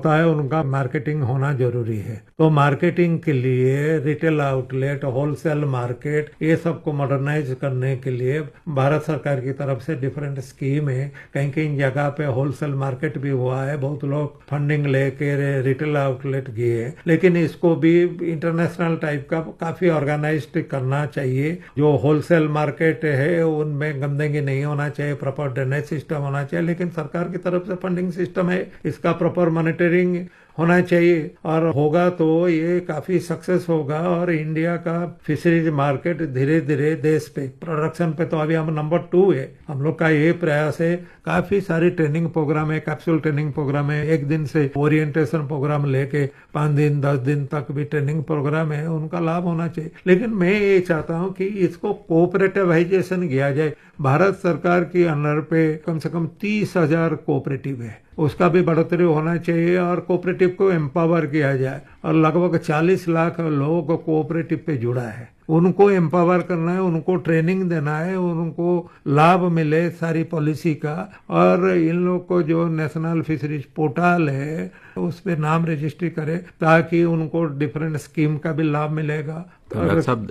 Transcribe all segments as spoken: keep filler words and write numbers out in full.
होता है उनका मार्केटिंग होना जरूरी है। तो मार्केटिंग के लिए रिटेल आउटलेट, होलसेल मार्केट, ये सबको मॉडर्नाइज करने के लिए भारत सरकार की तरफ से डिफरेंट स्कीम है। कहीं कहीं जगह पे होलसेल मार्केट भी हुआ है, बहुत लोग फंडिंग लेके रिटेल आउटलेट किए, लेकिन इसको भी इंटरनेशनल टाइप का काफी ऑर्गेनाइज्ड करना चाहिए। जो होलसेल मार्केट है उनमें गंदगी नहीं होना चाहिए, प्रॉपर ड्रेनेज सिस्टम होना चाहिए, लेकिन सरकार की तरफ से फंडिंग सिस्टम है, इसका प्रॉपर मॉनिटरिंग होना चाहिए और होगा तो ये काफी सक्सेस होगा। और इंडिया का फिशरीज मार्केट धीरे धीरे देश पे प्रोडक्शन पे तो अभी हम नंबर टू है। हम लोग का ये प्रयास है, काफी सारी ट्रेनिंग प्रोग्राम है, कैप्सूल ट्रेनिंग प्रोग्राम है, एक दिन से ओरिएंटेशन प्रोग्राम लेके पांच दिन दस दिन तक भी ट्रेनिंग प्रोग्राम है, उनका लाभ होना चाहिए। लेकिन मैं ये चाहता हूँ कि इसको कोऑपरेटिवाइजेशन किया जाए। भारत सरकार की अंडर पे कम से कम तीस हजार कोऑपरेटिव है, उसका भी बढ़ोतरी होना चाहिए और कोऑपरेटिव को एम्पावर किया जाए। और लगभग चालीस लाख लोग कोऑपरेटिव पे जुड़ा है, उनको एम्पावर करना है, उनको ट्रेनिंग देना है, उनको लाभ मिले सारी पॉलिसी का। और इन लोग को जो नेशनल फिशरीज पोर्टल है उस पे नाम रजिस्ट्री करे ताकि उनको डिफरेंट स्कीम का भी लाभ मिलेगा। तो डॉक्टर साहब,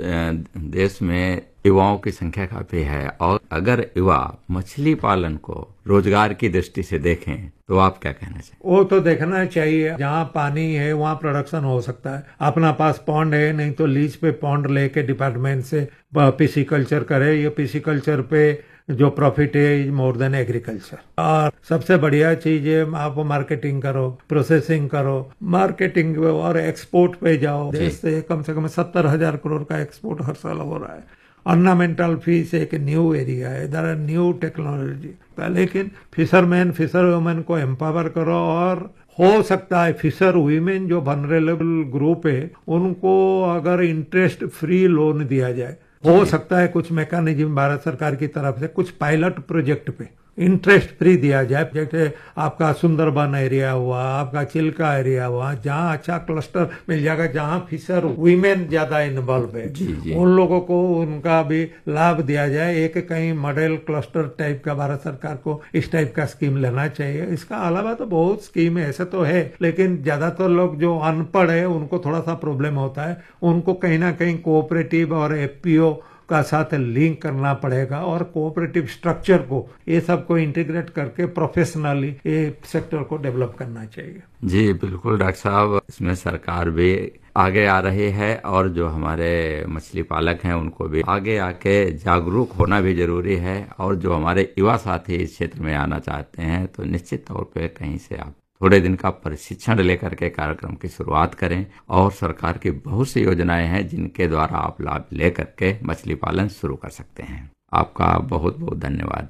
देश में युवाओं की संख्या काफी है और अगर युवा मछली पालन को रोजगार की दृष्टि से देखें तो आप क्या कहना चाहिए? वो तो देखना चाहिए, जहाँ पानी है वहाँ प्रोडक्शन हो सकता है। अपना पास पॉन्ड है, नहीं तो लीज पे पॉन्ड लेके डिपार्टमेंट से पिसिकल्चर करे। ये पिसिकल्चर पे जो प्रॉफिट है इज मोर देन एग्रीकल्चर। और सबसे बढ़िया चीज है आप मार्केटिंग करो, प्रोसेसिंग करो, मार्केटिंग और एक्सपोर्ट पे जाओ। देश से कम से कम सत्तर हजार करोड़ का एक्सपोर्ट हर साल हो रहा है। ऑर्नामेंटल फिश एक न्यू एरिया है, इधर न्यू टेक्नोलॉजी, लेकिन फिशरमैन फिशर वुमेन को एम्पावर करो। और हो सकता है फिशर वीमेन जो वनरेबल ग्रुप है उनको अगर इंटरेस्ट फ्री लोन दिया जाए, हो सकता है कुछ मैकेनिज्म भारत सरकार की तरफ से कुछ पायलट प्रोजेक्ट पे इंटरेस्ट फ्री दिया जाए। जैसे आपका सुंदरबन एरिया हुआ, आपका चिल्का एरिया हुआ, जहाँ अच्छा क्लस्टर मिल जाएगा, जहाँ फिशर वीमेन ज्यादा इन्वॉल्व है, जी, जी। उन लोगों को उनका भी लाभ दिया जाए। एक कहीं मॉडल क्लस्टर टाइप का भारत सरकार को इस टाइप का स्कीम लेना चाहिए। इसका अलावा तो बहुत स्कीम है, ऐसे तो है, लेकिन ज्यादातर लोग जो अनपढ़ है उनको थोड़ा सा प्रॉब्लम होता है। उनको कहीं ना कहीं कोऑपरेटिव और एफपीओ का साथ लिंक करना पड़ेगा और कोऑपरेटिव स्ट्रक्चर को ये सबको इंटीग्रेट करके प्रोफेशनली ये सेक्टर को डेवलप करना चाहिए। जी बिल्कुल डॉक्टर साहब, इसमें सरकार भी आगे आ रही है और जो हमारे मछली पालक हैं उनको भी आगे आके जागरूक होना भी जरूरी है। और जो हमारे युवा साथी इस क्षेत्र में आना चाहते हैं तो निश्चित तौर पे कहीं से आप थोड़े दिन का प्रशिक्षण लेकर के कार्यक्रम की शुरुआत करें। और सरकार की बहुत सी योजनाएं हैं जिनके द्वारा आप लाभ लेकर के मछली पालन शुरू कर सकते हैं। आपका बहुत बहुत धन्यवाद।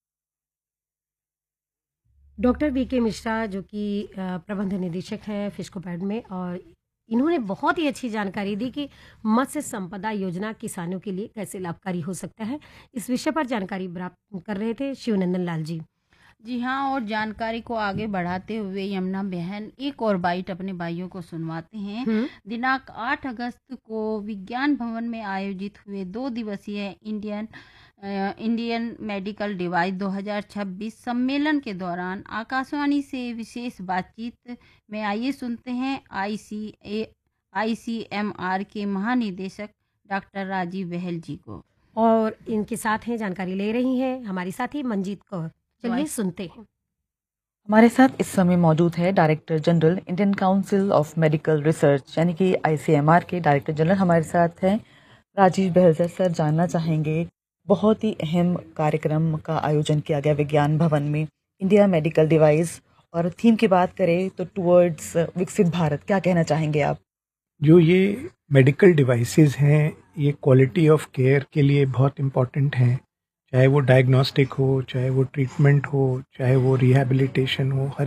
डॉक्टर वी के मिश्रा जो कि प्रबंध निदेशक हैं फिशकोपैड में, और इन्होंने बहुत ही अच्छी जानकारी दी कि मत्स्य संपदा योजना किसानों के लिए कैसे लाभकारी हो सकता है। इस विषय पर जानकारी प्राप्त कर रहे थे शिवनंदन लाल जी। जी हाँ, और जानकारी को आगे बढ़ाते हुए यमुना बहन एक और बाइट अपने भाइयों को सुनवाते हैं। दिनांक आठ अगस्त को विज्ञान भवन में आयोजित हुए दो दिवसीय इंडियन इंडियन मेडिकल डिवाइस दो हज़ार छब्बीस सम्मेलन के दौरान आकाशवाणी से विशेष बातचीत में आइए सुनते हैं आईसीए आईसीएमआर के महानिदेशक डॉक्टर राजीव बहल जी को। और इनके साथ हैं जानकारी ले रही हैं हमारी साथी मंजीत कौर। चलिए सुनते हैं। हमारे साथ इस समय मौजूद है director general Indian council of medical research यानी कि आईसीएमआर के डायरेक्टर जनरल हमारे साथ हैं राजीव बहल सर। सर जानना चाहेंगे, बहुत ही अहम कार्यक्रम का आयोजन किया गया विज्ञान भवन में, इंडिया मेडिकल डिवाइस, और थीम की बात करें तो टुवर्ड्स विकसित भारत, क्या कहना चाहेंगे आप? जो ये मेडिकल डिवाइसेस हैं ये क्वालिटी ऑफ केयर के लिए बहुत इम्पोर्टेंट हैं, चाहे वो डायग्नोस्टिक हो, चाहे वो ट्रीटमेंट हो, चाहे वो रिहैबिलिटेशन हो, हर